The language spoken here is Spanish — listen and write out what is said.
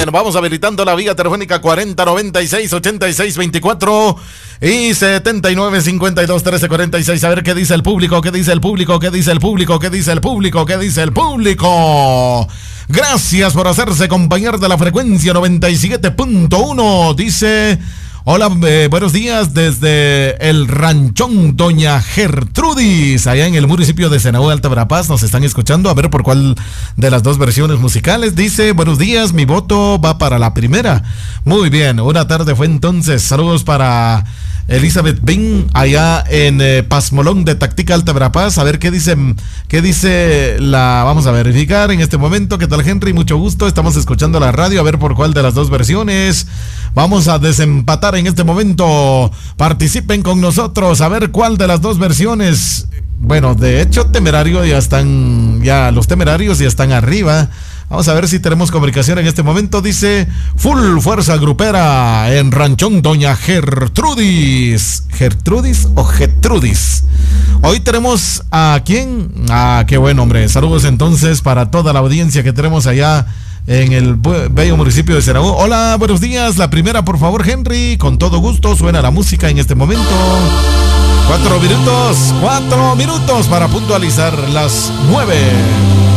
bien, vamos habilitando la vía telefónica 4096-8624 y 7952-1346. A ver qué dice el público, qué dice el público, qué dice el público, qué dice el público, qué dice el público. Gracias por hacerse compañero de la frecuencia 97.1. Dice... Hola, buenos días desde el ranchón Doña Gertrudis, allá en el municipio de Senahú, Alta Verapaz. Nos están escuchando, a ver por cuál de las dos versiones musicales. Dice, buenos días, mi voto va para la primera. Muy bien, una tarde fue entonces. Saludos para Elizabeth Bin, allá en Pasmolón de Tactica, Alta Verapaz. A ver qué dice la... Vamos a verificar en este momento. ¿Qué tal, Henry? Mucho gusto, estamos escuchando la radio, a ver por cuál de las dos versiones. Vamos a desempatar en este momento. Participen con nosotros a ver cuál de las dos versiones. Bueno, de hecho, los Temerarios ya están arriba. Vamos a ver si tenemos comunicación en este momento. Dice, full fuerza grupera en ranchón Doña Gertrudis. ¿Gertrudis o Getrudis? Hoy tenemos a ¿quién? Qué buen hombre. Saludos entonces para toda la audiencia que tenemos allá en el bello municipio de Senahú. Hola, buenos días. La primera, por favor, Henry. Con todo gusto, suena la música en este momento. 4 minutos para puntualizar las 9.